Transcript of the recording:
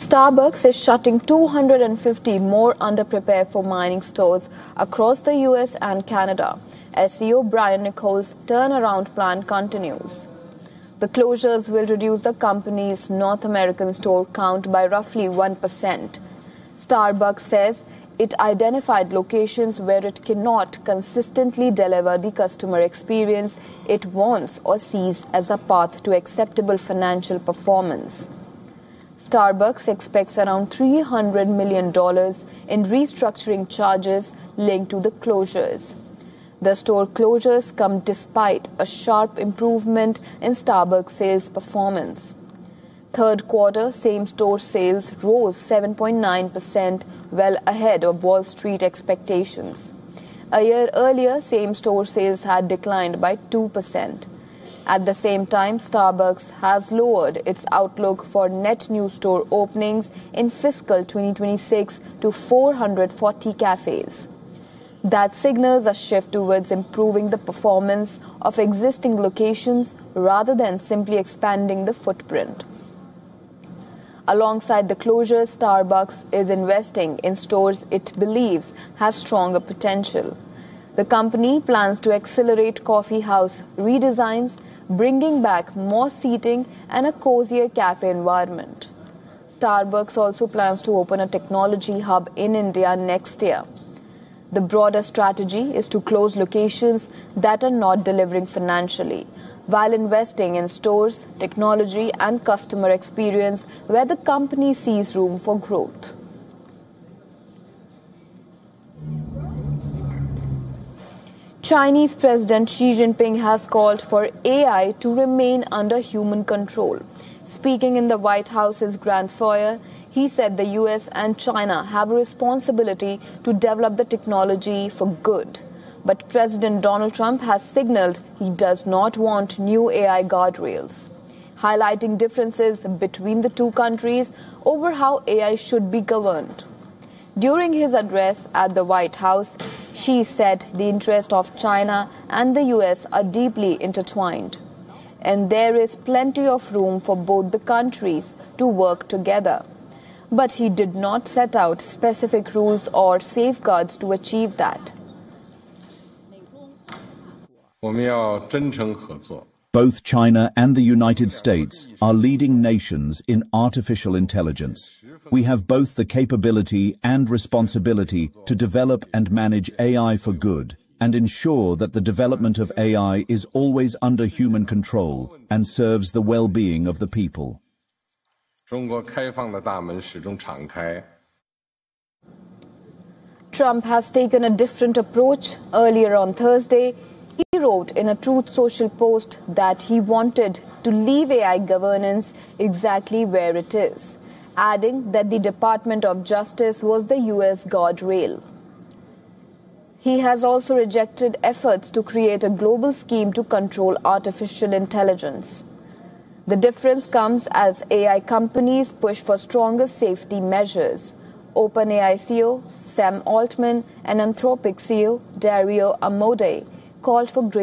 Starbucks is shutting 250 more underprepared for mining stores across the US and Canada as CEO Brian Niccol's turnaround plan continues. The closures will reduce the company's North American store count by roughly 1%. Starbucks says it identified locations where it cannot consistently deliver the customer experience it wants or sees as a path to acceptable financial performance. Starbucks expects around $300 million in restructuring charges linked to the closures. The store closures come despite a sharp improvement in Starbucks sales performance. Third quarter same-store sales rose 7.9%, well ahead of Wall Street expectations. A year earlier, same-store sales had declined by 2%. At the same time, Starbucks has lowered its outlook for net new store openings in fiscal 2026 to 440 cafes. That signals a shift towards improving the performance of existing locations rather than simply expanding the footprint. Alongside the closures, Starbucks is investing in stores it believes have stronger potential. The company plans to accelerate coffee house redesigns, bringing back more seating and a cozier cafe environment. Starbucks also plans to open a technology hub in India next year. The broader strategy is to close locations that are not delivering financially, while investing in stores, technology, and customer experience where the company sees room for growth. Chinese President Xi Jinping has called for AI to remain under human control. Speaking in the White House's Grand Foyer, he said the US and China have a responsibility to develop the technology for good. But President Donald Trump has signaled he does not want new AI guardrails, highlighting differences between the two countries over how AI should be governed. During his address at the White House, Xi said the interests of China and the US are deeply intertwined, and there is plenty of room for both the countries to work together. But he did not set out specific rules or safeguards to achieve that. Both China and the United States are leading nations in artificial intelligence. We have both the capability and responsibility to develop and manage AI for good and ensure that the development of AI is always under human control and serves the well-being of the people. Trump has taken a different approach. Earlier on Thursday, he wrote in a Truth Social post that he wanted to leave AI governance exactly where it is, adding that the Department of Justice was the US guardrail. He has also rejected efforts to create a global scheme to control artificial intelligence. The difference comes as AI companies push for stronger safety measures. OpenAI CEO Sam Altman and Anthropic CEO Dario Amodei called for greater